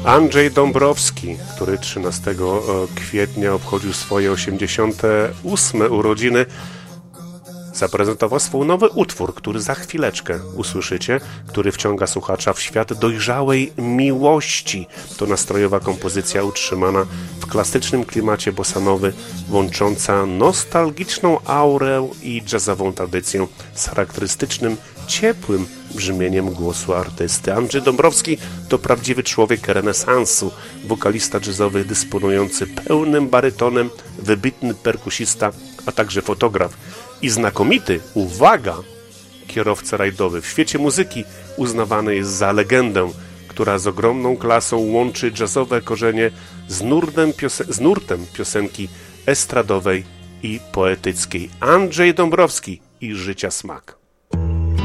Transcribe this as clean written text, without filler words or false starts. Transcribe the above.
Andrzej Dąbrowski, który 13 kwietnia obchodził swoje 88 urodziny, zaprezentował swój nowy utwór, który za chwileczkę usłyszycie, który wciąga słuchacza w świat dojrzałej miłości. To nastrojowa kompozycja utrzymana w klasycznym klimacie bossanowy, łącząca nostalgiczną aurę i jazzową tradycję z charakterystycznym, ciepłym brzmieniem głosu artysty. Andrzej Dąbrowski to prawdziwy człowiek renesansu, wokalista jazzowy dysponujący pełnym barytonem, wybitny perkusista, a także fotograf i znakomity, uwaga, kierowca rajdowy. W świecie muzyki uznawany jest za legendę, która z ogromną klasą łączy jazzowe korzenie z nurtem piosenki estradowej i poetyckiej. Andrzej Dąbrowski i życia smak.